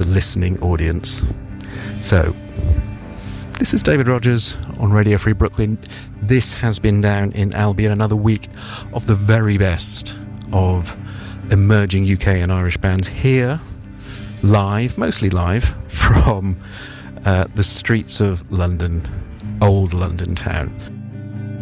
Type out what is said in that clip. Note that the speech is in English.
listening audience. So, this is David Rogers on Radio Free Brooklyn. This has been Down in Albion, another week of the very best of emerging UK and Irish bands here, live, mostly live, from the streets of London, old London town.